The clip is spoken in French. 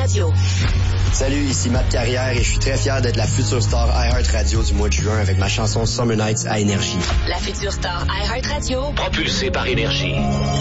Radio. Salut, ici Matt Carrière et je suis très fier d'être la future star iHeart Radio du mois de juin avec ma chanson Summer Nights à Énergie. La future star iHeart Radio. Propulsée par Énergie.